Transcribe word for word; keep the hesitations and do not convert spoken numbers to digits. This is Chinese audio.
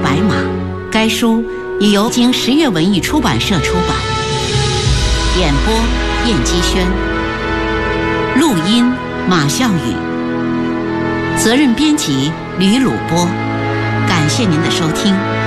白马》，该书已由经十月文艺出版社出版。演播燕姬轩，录音马笑宇，责任编辑吕鲁波。感谢您的收听。